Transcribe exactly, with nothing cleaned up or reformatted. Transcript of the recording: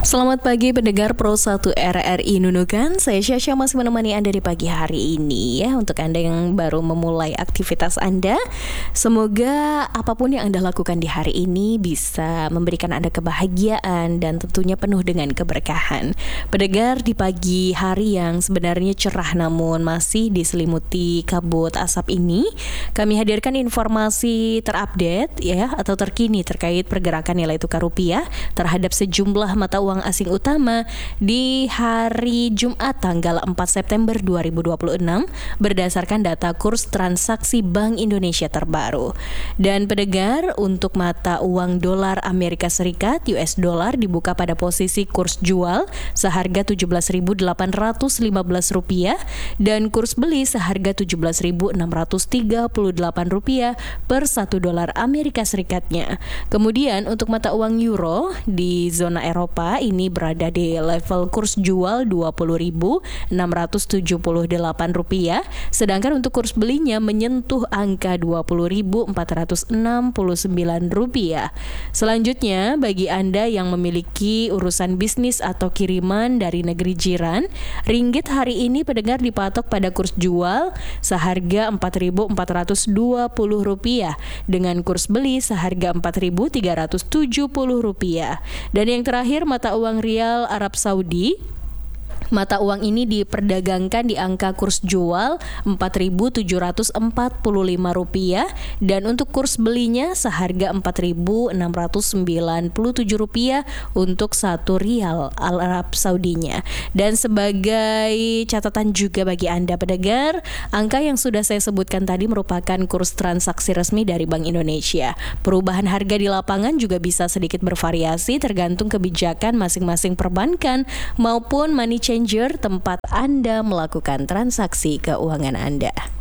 Selamat pagi pendengar Pro satu R R I Nunukan. Saya Syasha masih menemani Anda di pagi hari ini ya. Untuk Anda yang baru memulai aktivitas Anda, semoga apapun yang Anda lakukan di hari ini bisa memberikan Anda kebahagiaan dan tentunya penuh dengan keberkahan. Pendengar, di pagi hari yang sebenarnya cerah namun masih diselimuti kabut asap ini, kami hadirkan informasi terupdate ya atau terkini terkait pergerakan nilai tukar rupiah terhadap sejumlah mata uang asing utama di hari Jumat tanggal empat September dua ribu dua puluh enam berdasarkan data kurs transaksi Bank Indonesia terbaru. Dan pendengar, untuk mata uang dolar Amerika Serikat U S dollar dibuka pada posisi kurs jual seharga tujuh belas ribu delapan ratus lima belas rupiah dan kurs beli seharga tujuh belas ribu enam ratus tiga puluh delapan rupiah per satu dolar Amerika Serikatnya. Kemudian untuk mata uang euro di zona Eropa ini berada di level kurs jual dua puluh ribu enam ratus tujuh puluh delapan rupiah, sedangkan untuk kurs belinya menyentuh angka dua puluh ribu empat ratus enam puluh sembilan rupiah. Selanjutnya, bagi Anda yang memiliki urusan bisnis atau kiriman dari negeri jiran, ringgit hari ini pendengar dipatok pada kurs jual seharga empat ribu empat ratus dua puluh rupiah dengan kurs beli seharga empat ribu tiga ratus tujuh puluh rupiah. Dan yang terakhir, mata uang rial Arab Saudi. Mata uang ini diperdagangkan di angka kurs jual empat ribu tujuh ratus empat puluh lima rupiah dan untuk kurs belinya seharga empat ribu enam ratus sembilan puluh tujuh rupiah untuk satu rial Arab Saudinya. Dan sebagai catatan juga bagi Anda pendengar, angka yang sudah saya sebutkan tadi merupakan kurs transaksi resmi dari Bank Indonesia. Perubahan harga di lapangan juga bisa sedikit bervariasi tergantung kebijakan masing-masing perbankan maupun money changer tempat Anda melakukan transaksi keuangan Anda.